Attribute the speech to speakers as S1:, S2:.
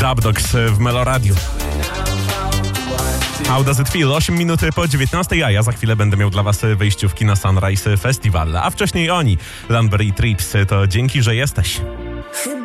S1: Dubdogs w Meloradiu. How does it feel? 8 minut po 19, a ja za chwilę będę miał dla was wejściówki na Sunrise Festival. A wcześniej oni, Lumber i Trips, to dzięki, że jesteś.